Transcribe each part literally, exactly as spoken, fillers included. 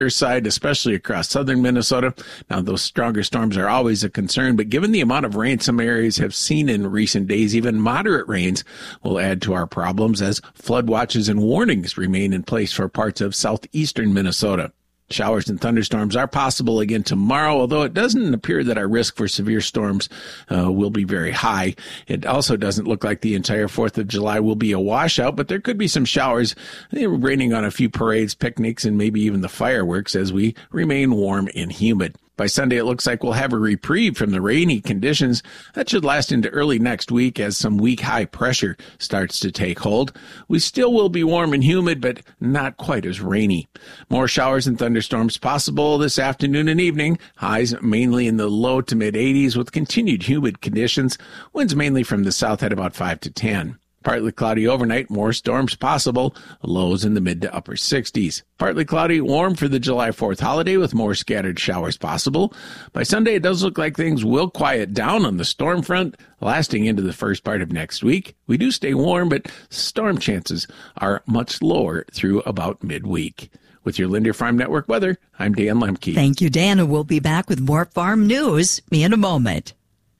side, especially across southern Minnesota. Now, those stronger storms are always a concern, but given the amount of rain some areas have seen in recent days, even moderate rains will add to our problems as flood watches and warnings remain in place for parts of southeastern Minnesota. Showers and thunderstorms are possible again tomorrow, although it doesn't appear that our risk for severe storms uh, will be very high. It also doesn't look like the entire fourth of July will be a washout, but there could be some showers, raining on a few parades, picnics, and maybe even the fireworks as we remain warm and humid. By Sunday, it looks like we'll have a reprieve from the rainy conditions. That should last into early next week as some weak high pressure starts to take hold. We still will be warm and humid, but not quite as rainy. More showers and thunderstorms possible this afternoon and evening. Highs mainly in the low to mid eighties with continued humid conditions. Winds mainly from the south at about five to ten. Partly cloudy overnight, more storms possible, lows in the mid to upper sixties. Partly cloudy, warm for the July fourth holiday with more scattered showers possible. By Sunday, it does look like things will quiet down on the storm front, lasting into the first part of next week. We do stay warm, but storm chances are much lower through about midweek. With your Linder Farm Network weather, I'm Dan Lemke. Thank you, Dan, and we'll be back with more farm news in a moment.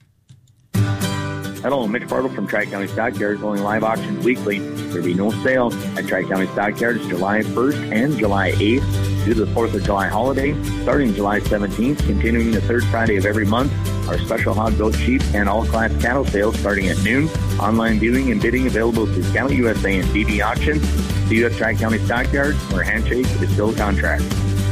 Hello, Mitch Bartle from Tri-County Stockyards, holding live auctions weekly. There will be no sale at Tri-County Stockyards July first and July eighth due to the fourth of July holiday. Starting July seventeenth, continuing the third Friday of every month, our special hog, goat, sheep, and all-class cattle sales starting at noon. Online viewing and bidding available through Cattle U S A and D B Auctions. See you at Tri-County Stockyards, where handshake is still a contract.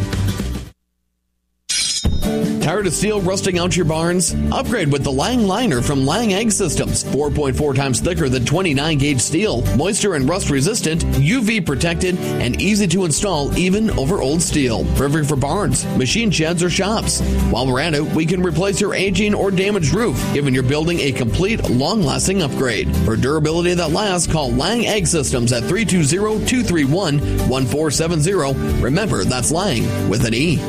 Tired of steel rusting out your barns? Upgrade with the Lang Liner from Lang Ag Systems. four point four times thicker than twenty-nine gauge steel. Moisture and rust resistant, U V protected, and easy to install even over old steel. Perfect for barns, machine sheds, or shops. While we're at it, we can replace your aging or damaged roof, giving your building a complete, long-lasting upgrade. For durability that lasts, call Lang Ag Systems at three two zero, two three one, one four seven zero. Remember, that's Lang with an E.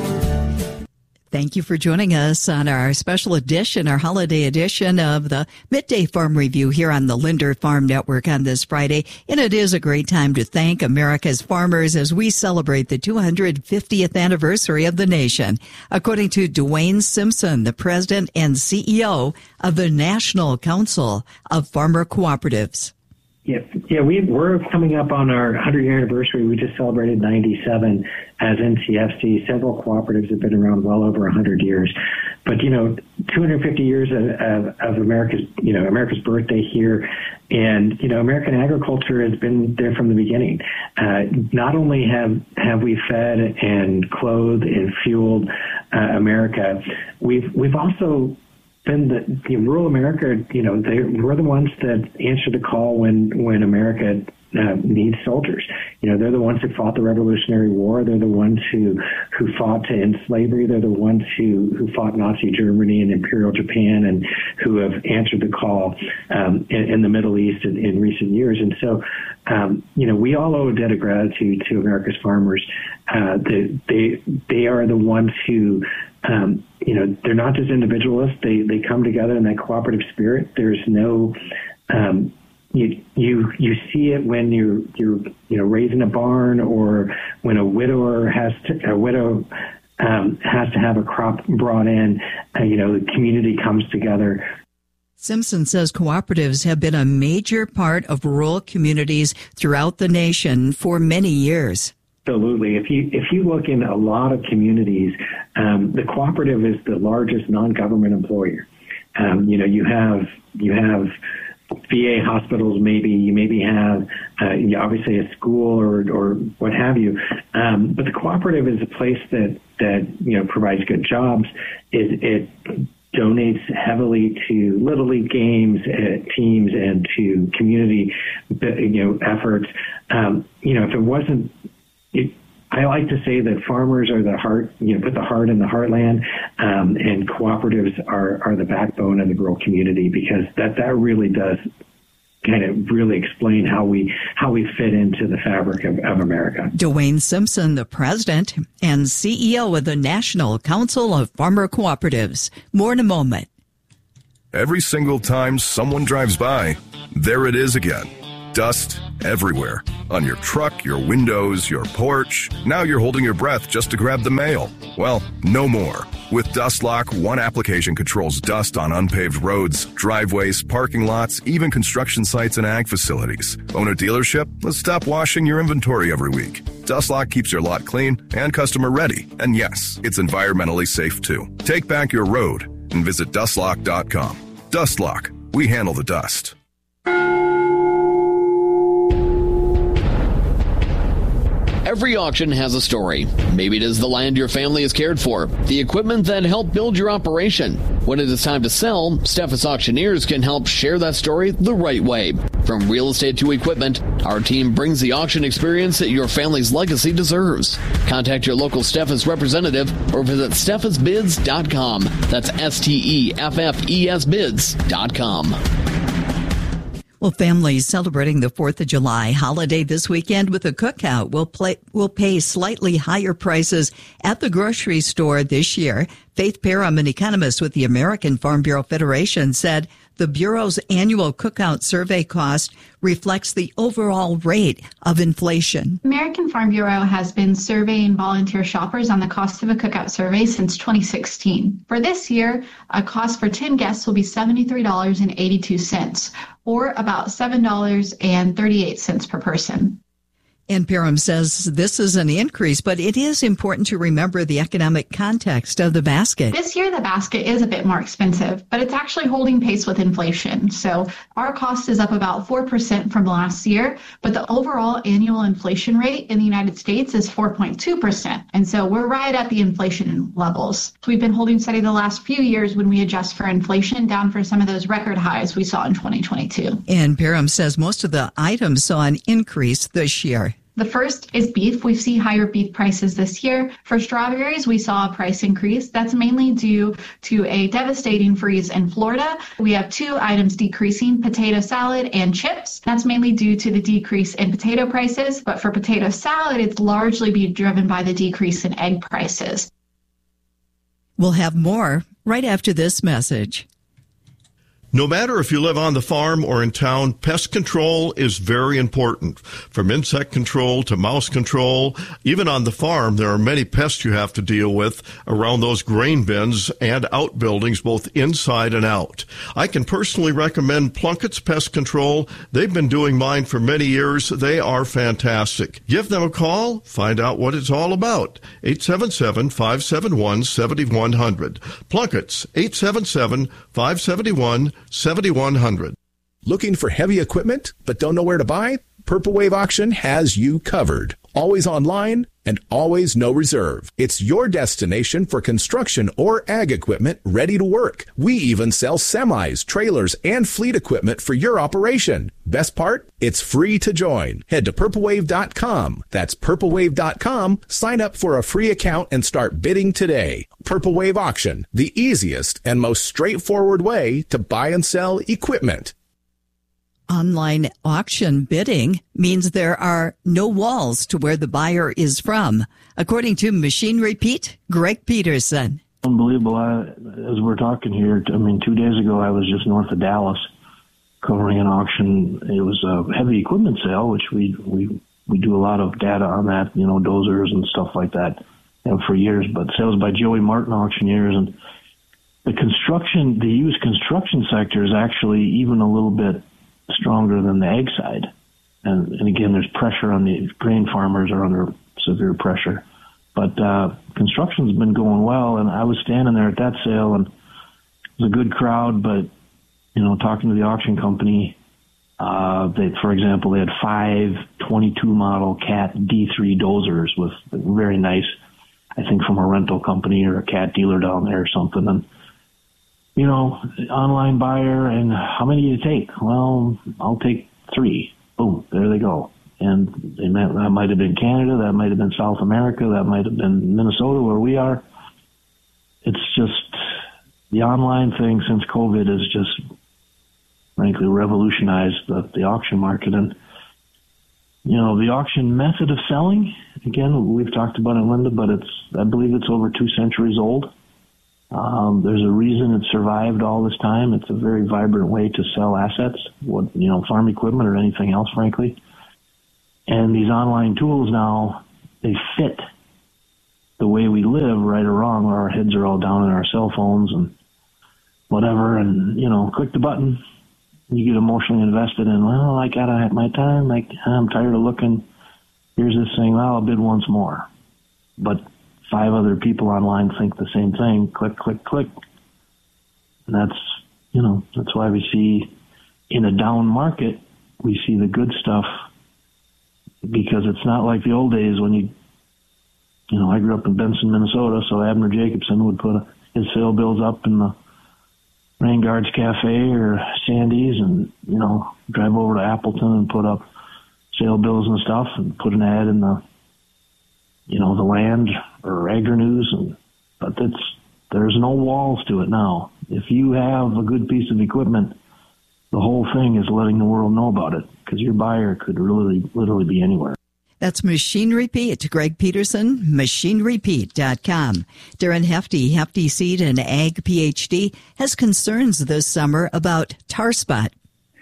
Thank you for joining us on our special edition, our holiday edition of the Midday Farm Review here on the Linder Farm Network on this Friday. And it is a great time to thank America's farmers as we celebrate the two hundred fiftieth anniversary of the nation. According to Dwayne Simpson, the president and C E O of the National Council of Farmer Cooperatives. Yeah, yeah, we, we're coming up on our one hundred year anniversary. We just celebrated ninety-seven as N C F C. Several cooperatives have been around well over one hundred years. But, you know, two hundred fifty years of, of, of America's, you know, America's birthday here. And, you know, American agriculture has been there from the beginning. Uh, not only have, have we fed and clothed and fueled uh, America, we've, we've also been the, the rural America, you know, they we're the ones that answer the call when, when America uh, needs soldiers. You know, they're the ones who fought the Revolutionary War. They're the ones who, who fought to end slavery. They're the ones who, who fought Nazi Germany and Imperial Japan and who have answered the call um, in, in the Middle East in, in recent years. And so, um, you know, we all owe a debt of gratitude to America's farmers. Uh, they, they, they are the ones who, Um, you know, they're not just individualists. They they come together in that cooperative spirit. There's no, um, you you you see it when you're you're you know raising a barn or when a widower has to a widow um, has to have a crop brought in. Uh, you know, the community comes together. Simpson says cooperatives have been a major part of rural communities throughout the nation for many years. Absolutely. If you if you look in a lot of communities, um, the cooperative is the largest non-government employer. Um, you know, you have you have V A hospitals, maybe you maybe have uh, you obviously a school or or what have you. Um, but the cooperative is a place that that you know provides good jobs. It, it donates heavily to Little League games, uh, teams, and to community you know efforts. Um, you know, if it wasn't It, I like to say that farmers are the heart, you know, put the heart in the heartland, um, and cooperatives are, are the backbone of the rural community because that, that really does kind of really explain how we how we fit into the fabric of, of America. Dwayne Simpson, the president and C E O of the National Council of Farmer Cooperatives. More in a moment. Every single time someone drives by, there it is again. Dust everywhere. On your truck, your windows, your porch. Now you're holding your breath just to grab the mail. Well, no more. With DustLock, one application controls dust on unpaved roads, driveways, parking lots, even construction sites and ag facilities. Own a dealership? Let's stop washing your inventory every week. DustLock keeps your lot clean and customer ready. And yes, it's environmentally safe too. Take back your road and visit dust lock dot com. DustLock. We handle the dust. Every auction has a story. Maybe it is the land your family has cared for, the equipment that helped build your operation. When it is time to sell, Steffes Auctioneers can help share that story the right way. From real estate to equipment, our team brings the auction experience that your family's legacy deserves. Contact your local Steffes representative or visit steffes bids dot com. That's S T E F F E S bids dot com. Well, families celebrating the fourth of July holiday this weekend with a cookout will play, will pay slightly higher prices at the grocery store this year. Faith Parham, an economist with the American Farm Bureau Federation, said the Bureau's annual cookout survey cost reflects the overall rate of inflation. American Farm Bureau has been surveying volunteer shoppers on the cost of a cookout survey since twenty sixteen. For this year, a cost for ten guests will be seventy-three dollars and eighty-two cents, or about seven dollars and thirty-eight cents per person. And Parham says this is an increase, but it is important to remember the economic context of the basket. This year, the basket is a bit more expensive, but it's actually holding pace with inflation. So our cost is up about four percent from last year, but the overall annual inflation rate in the United States is four point two percent. And so we're right at the inflation levels. We've been holding steady the last few years when we adjust for inflation, down for some of those record highs we saw in twenty twenty-two. And Parham says most of the items saw an increase this year. The first is beef. We see higher beef prices this year. For strawberries, we saw a price increase. That's mainly due to a devastating freeze in Florida. We have two items decreasing, potato salad and chips. That's mainly due to the decrease in potato prices. But for potato salad, it's largely being driven by the decrease in egg prices. We'll have more right after this message. No matter if you live on the farm or in town, pest control is very important. From insect control to mouse control, even on the farm, there are many pests you have to deal with around those grain bins and outbuildings, both inside and out. I can personally recommend Plunkett's Pest Control. They've been doing mine for many years. They are fantastic. Give them a call. Find out what it's all about. eight seven seven, five seven one, seven one zero zero. Plunkett's, eight seven seven, five seven one, seven one zero zero. Looking for heavy equipment but don't know where to buy? Purple Wave Auction has you covered. Always online and always no reserve. It's your destination for construction or ag equipment ready to work. We even sell semis, trailers, and fleet equipment for your operation. Best part? It's free to join. Head to purple wave dot com. That's purple wave dot com. Sign up for a free account and start bidding today. Purple Wave Auction, the easiest and most straightforward way to buy and sell equipment. Online auction bidding means there are no walls to where the buyer is from. According to Machine Repeat, Greg Peterson. Unbelievable. I, as we're talking here, I mean, two days ago I was just north of Dallas covering an auction. It was a heavy equipment sale, which we we we do a lot of data on that, you know, dozers and stuff like that, you know, for years. But sales by Joey Martin Auctioneers, and the construction, the used construction sector is actually even a little bit stronger than the egg side. And, and again, there's pressure on the grain farmers are under severe pressure. But uh, construction's been going well, and I was standing there at that sale, and it was a good crowd, but, you know, talking to the auction company, uh, they, for example, they had five twenty-two model Cat D three dozers with very nice, I think from a rental company or a Cat dealer down there or something. And you know, online buyer, and how many do you take? Well, I'll take three. Boom, there they go. And they might, that might have been Canada, that might have been South America, that might have been Minnesota, where we are. It's just, the online thing since COVID has just, frankly, revolutionized the, the auction market. And, you know, the auction method of selling, again, we've talked about it, Linda, but it's, I believe it's over two centuries old. Um, there's a reason it survived all this time. It's a very vibrant way to sell assets, what, you know, farm equipment or anything else, frankly. And these online tools now, they fit the way we live, right or wrong, where our heads are all down in our cell phones and whatever, and, you know, click the button. You get emotionally invested in, well, I got to have my time. Like, I'm tired of looking. Here's this thing. Well, I'll bid once more. But five other people online think the same thing. Click, click, click. And that's, you know, that's why we see in a down market, we see the good stuff, because it's not like the old days when you, you know, I grew up in Benson, Minnesota, so Abner Jacobson would put a, his sale bills up in the Rain Guards Cafe or Sandy's, and, you know, drive over to Appleton and put up sale bills and stuff and put an ad in the, you know, the Land or Agri News. And, but it's, there's no walls to it now. If you have a good piece of equipment, the whole thing is letting the world know about it, because your buyer could really, literally be anywhere. That's Machine Repeat. Greg Peterson, machine repeat dot com. Darren Hefty, Hefty Seed and Ag P H D, has concerns this summer about tar spot.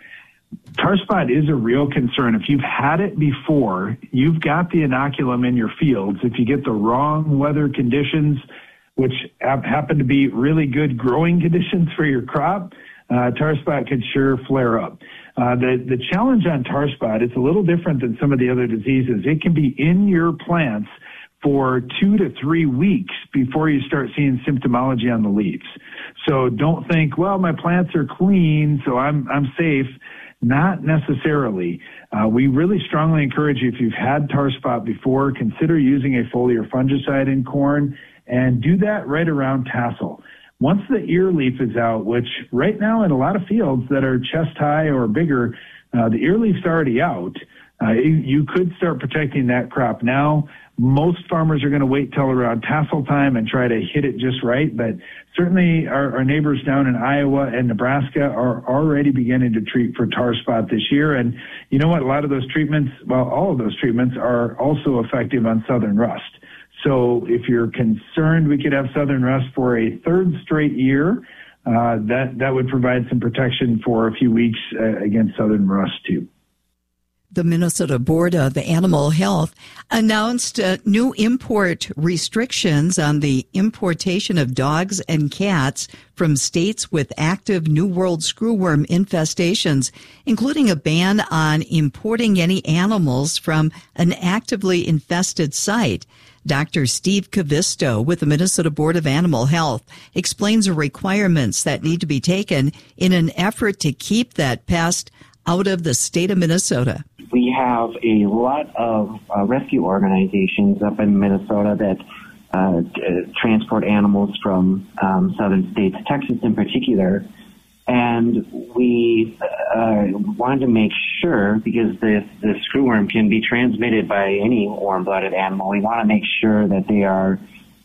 Tar spot is a real concern. If you've had it before, you've got the inoculum in your fields. If you get the wrong weather conditions, which happen to be really good growing conditions for your crop, uh, tar spot could sure flare up. Uh, the, the challenge on tar spot, it's a little different than some of the other diseases. It can be in your plants for two to three weeks before you start seeing symptomology on the leaves. So don't think, well, my plants are clean, so I'm, I'm safe. Not necessarily. Uh, we really strongly encourage you, if you've had tar spot before, consider using a foliar fungicide in corn, and do that right around tassel. Once the ear leaf is out, which right now in a lot of fields that are chest high or bigger, uh, the ear leaf's already out. Uh, you, you could start protecting that crop now. Most farmers are going to wait till around tassel time and try to hit it just right. But certainly our, our neighbors down in Iowa and Nebraska are already beginning to treat for tar spot this year. And you know what? A lot of those treatments, well, all of those treatments are also effective on southern rust. So if you're concerned we could have southern rust for a third straight year, uh, that, that would provide some protection for a few weeks uh, against southern rust too. The Minnesota Board of Animal Health announced uh, new import restrictions on the importation of dogs and cats from states with active New World screwworm infestations, including a ban on importing any animals from an actively infested site. Doctor Steve Cavisto with the Minnesota Board of Animal Health explains the requirements that need to be taken in an effort to keep that pest out of the state of Minnesota. We have a lot of uh, rescue organizations up in Minnesota that uh, t- transport animals from um, southern states, Texas in particular. And we uh, wanted to make sure, because the, the screwworm can be transmitted by any warm-blooded animal, we want to make sure that they are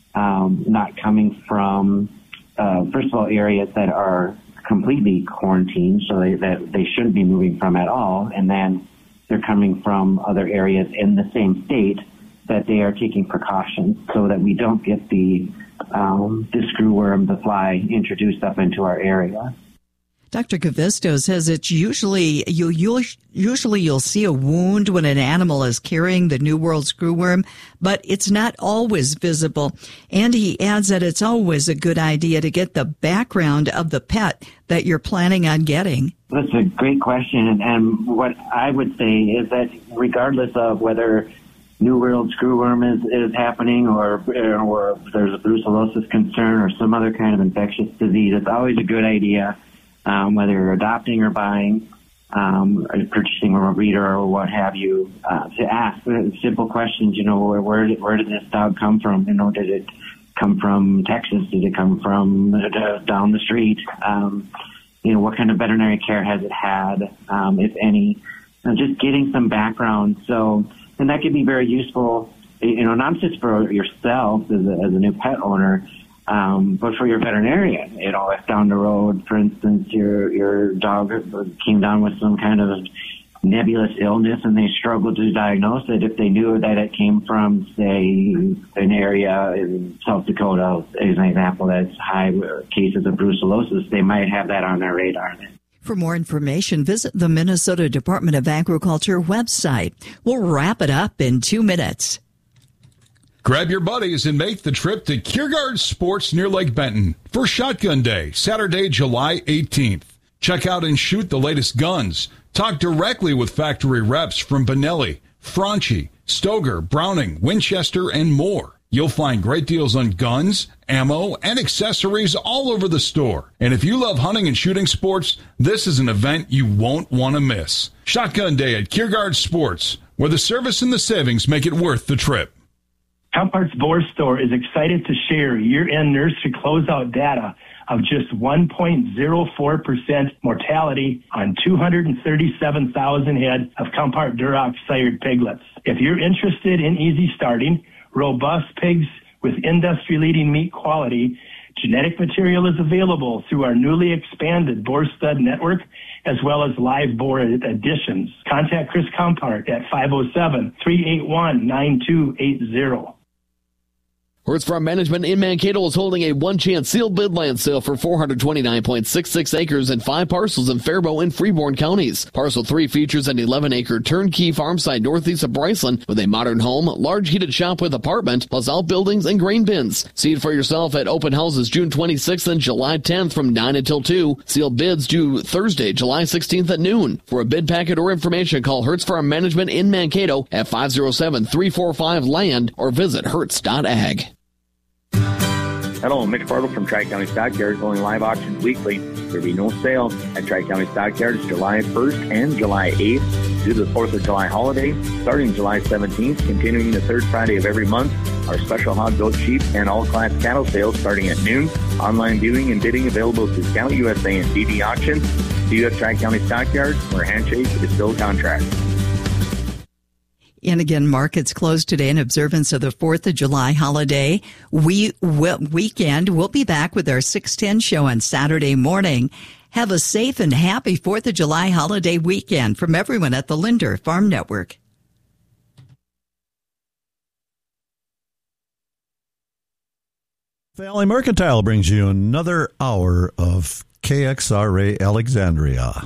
um, not coming from, uh, first of all, areas that are completely quarantined, so they, that they shouldn't be moving from at all, and then they're coming from other areas in the same state that they are taking precautions so that we don't get the, um, the screwworm, the fly, introduced up into our area. Doctor Cavisto says it's usually you usually you'll see a wound when an animal is carrying the New World screwworm, but it's not always visible. And he adds that it's always a good idea to get the background of the pet that you're planning on getting. That's a great question, and what I would say is that regardless of whether New World screwworm is, is happening or or there's a brucellosis concern or some other kind of infectious disease, it's always a good idea. Um, whether you're adopting or buying, um, or purchasing from a breeder or what have you, uh, to ask simple questions. You know, where where did, where did this dog come from? You know, did it come from Texas? Did it come from uh, down the street? Um, you know, what kind of veterinary care has it had, um, if any? And just getting some background. So, and that can be very useful. You know, not just for yourself as a, as a new pet owner. Um, but for your veterinarian, you know, if down the road, for instance, your your dog came down with some kind of nebulous illness and they struggle to diagnose it. If they knew that it came from, say, an area in South Dakota, as an example, that's high cases of brucellosis, they might have that on their radar then. For more information, visit the Minnesota Department of Agriculture website. We'll wrap it up in two minutes. Grab your buddies and make the trip to Kiergaard Sports near Lake Benton for Shotgun Day, Saturday, July eighteenth. Check out and shoot the latest guns. Talk directly with factory reps from Benelli, Franchi, Stoger, Browning, Winchester, and more. You'll find great deals on guns, ammo, and accessories all over the store. And if you love hunting and shooting sports, this is an event you won't want to miss. Shotgun Day at Kiergaard Sports, where the service and the savings make it worth the trip. Compart's Boar Store is excited to share year-end nursery closeout data of just one point zero four percent mortality on two hundred thirty-seven thousand head of Compart Duroc sired piglets. If you're interested in easy starting, robust pigs with industry-leading meat quality, genetic material is available through our newly expanded Boar Stud Network, as well as live boar additions. Contact Chris Compart at five oh seven, three eight one, nine two eight zero. Hertz Farm Management in Mankato is holding a one-chance sealed bid land sale for four hundred twenty-nine point six six acres and five parcels in Faribault and Freeborn counties. Parcel three features an eleven acre turnkey farm site northeast of Bryceland with a modern home, large heated shop with apartment, plus outbuildings and grain bins. See it for yourself at open houses June twenty-sixth and July tenth from nine until two. Sealed bids due Thursday, July sixteenth at noon. For a bid packet or information, call Hertz Farm Management in Mankato at five oh seven, three four five, land or visit hertz dot ag. Hello, Mitch Bartle from Tri-County Stockyards, holding live auctions weekly. There will be no sale at Tri-County Stockyards July first and July eighth due to the fourth of July holiday. Starting July seventeenth, continuing the third Friday of every month, our special hog, goat, sheep, and all-class cattle sales starting at noon. Online viewing and bidding available through Scout U S A and D D Auctions. See you at Tri-County Stockyards, where handshake is still a contract. And again, markets closed today in observance of the fourth of July holiday. We will, weekend. We'll be back with our six ten show on Saturday morning. Have a safe and happy fourth of July holiday weekend from everyone at the Linder Farm Network. Valley Mercantile brings you another hour of K X R A Alexandria.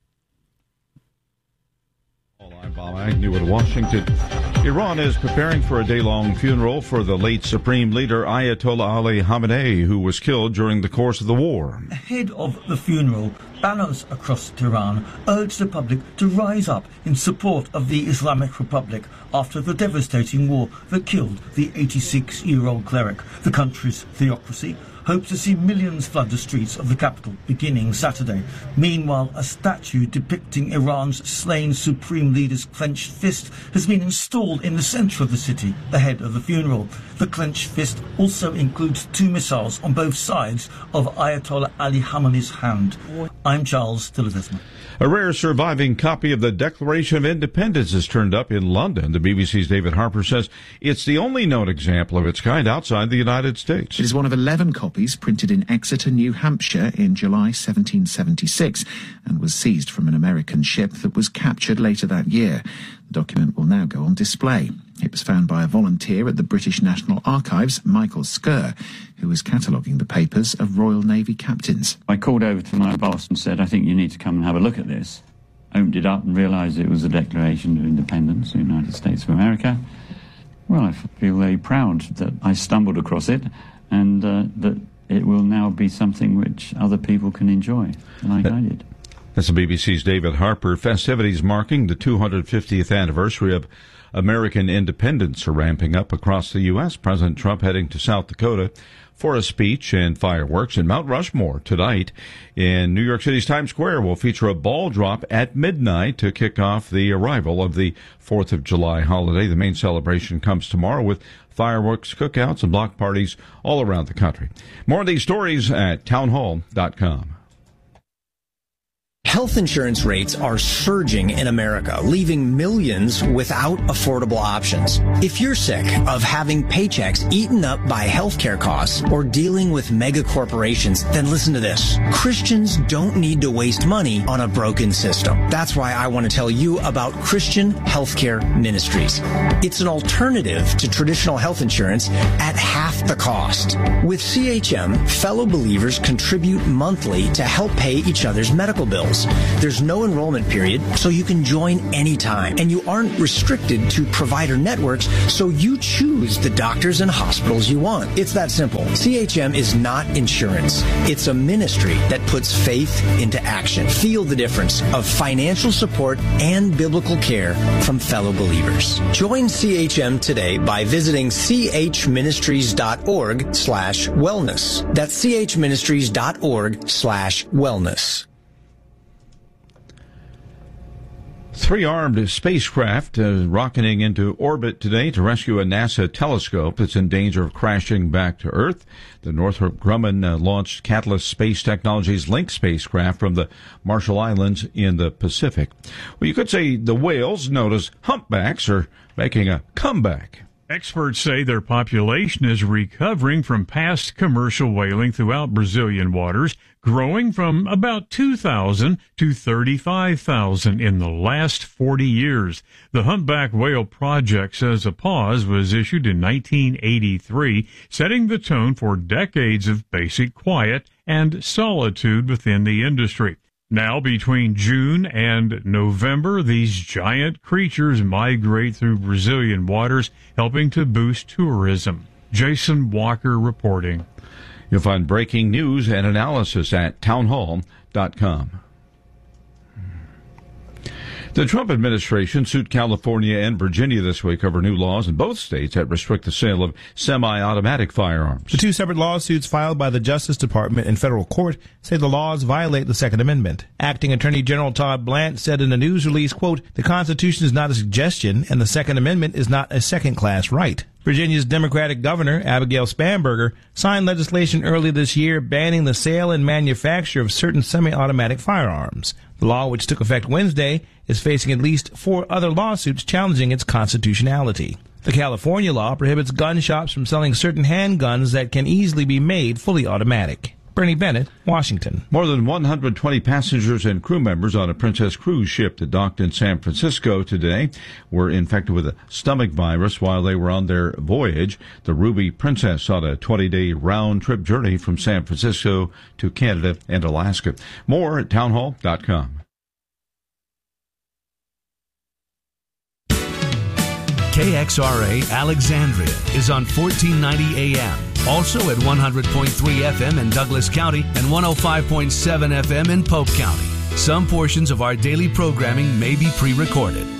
I'm Bob Agnew in Washington. Iran is preparing for a day-long funeral for the late Supreme Leader Ayatollah Ali Khamenei, who was killed during the course of the war. Ahead of the funeral, banners across Tehran urged the public to rise up in support of the Islamic Republic after the devastating war that killed the eighty-six-year-old cleric. The country's theocracy hopes to see millions flood the streets of the capital beginning Saturday. Meanwhile, a statue depicting Iran's slain supreme leader's clenched fist has been installed in the centre of the city ahead of the funeral. The clenched fist also includes two missiles on both sides of Ayatollah Ali Khamenei's hand. I'm Charles Tillett. A rare surviving copy of the Declaration of Independence has turned up in London. The B B C's David Harper says it's the only known example of its kind outside the United States. It is one of eleven copies printed in Exeter, New Hampshire in July seventeen seventy-six and was seized from an American ship that was captured later that year. The document will now go on display. It was found by a volunteer at the British National Archives, Michael Skerr, who was cataloguing the papers of Royal Navy captains. I called over to my boss and said, I think you need to come and have a look at this. Opened it up and realised it was a Declaration of Independence of the United States of America. Well, I feel very proud that I stumbled across it and uh, that it will now be something which other people can enjoy, like I did. That's the B B C's David Harper. Festivities marking the two hundred fiftieth anniversary of American independence are ramping up across the U S. President Trump heading to South Dakota for a speech and fireworks. And Mount Rushmore tonight in New York City's Times Square will feature a ball drop at midnight to kick off the arrival of the fourth of July holiday. The main celebration comes tomorrow with fireworks, cookouts, and block parties all around the country. More of these stories at townhall dot com. Health insurance rates are surging in America, leaving millions without affordable options. If you're sick of having paychecks eaten up by healthcare costs or dealing with mega corporations, then listen to this. Christians don't need to waste money on a broken system. That's why I want to tell you about Christian Healthcare Ministries. It's an alternative to traditional health insurance at half the cost. With C H M, fellow believers contribute monthly to help pay each other's medical bills. There's no enrollment period, so you can join anytime. And you aren't restricted to provider networks, so you choose the doctors and hospitals you want. It's that simple. C H M is not insurance. It's a ministry that puts faith into action. Feel the difference of financial support and biblical care from fellow believers. Join C H M today by visiting chministries.org slash wellness. That's chministries.org slash wellness. Three armed spacecraft uh, rocketing into orbit today to rescue a NASA telescope that's in danger of crashing back to Earth. The Northrop Grumman uh, launched Catalyst Space Technologies Link spacecraft from the Marshall Islands in the Pacific. Well, you could say the whales, known as humpbacks, are making a comeback. Experts say their population is recovering from past commercial whaling throughout Brazilian waters, growing from about two thousand to thirty-five thousand in the last forty years. The Humpback Whale Project says a pause was issued in nineteen eighty-three, setting the tone for decades of basic quiet and solitude within the industry. Now, between June and November, these giant creatures migrate through Brazilian waters, helping to boost tourism. Jason Walker reporting. You'll find breaking news and analysis at townhall dot com. The Trump administration sued California and Virginia this week over new laws in both states that restrict the sale of semi-automatic firearms. The two separate lawsuits filed by the Justice Department in federal court say the laws violate the Second Amendment. Acting Attorney General Todd Blanche said in a news release, quote, "The Constitution is not a suggestion and the Second Amendment is not a second-class right." Virginia's Democratic Governor, Abigail Spanberger, signed legislation early this year banning the sale and manufacture of certain semi-automatic firearms. The law, which took effect Wednesday, is facing at least four other lawsuits challenging its constitutionality. The California law prohibits gun shops from selling certain handguns that can easily be made fully automatic. Bernie Bennett, Washington. More than one hundred twenty passengers and crew members on a Princess cruise ship that docked in San Francisco today were infected with a stomach virus while they were on their voyage. The Ruby Princess on a twenty-day round-trip journey from San Francisco to Canada and Alaska. More at townhall dot com. K X R A Alexandria is on fourteen ninety A M. Also at one hundred point three F M in Douglas County and one oh five point seven F M in Polk County. Some portions of our daily programming may be pre-recorded.